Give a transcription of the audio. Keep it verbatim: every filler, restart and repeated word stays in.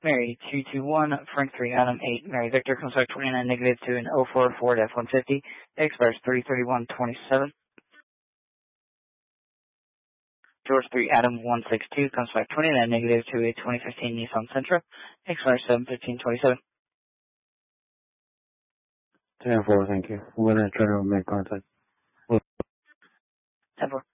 Mary two two one, Frank three Adam eight, Mary Victor comes back twenty-nine negative to an oh four Ford F one fifty, expires three thirty-one twenty-seven. George three Adam one six two comes back twenty-nine negative to a twenty fifteen Nissan Sentra, expires seven fifteen twenty-seven. ten four, thank you. I'm going to try to make contact. ten four.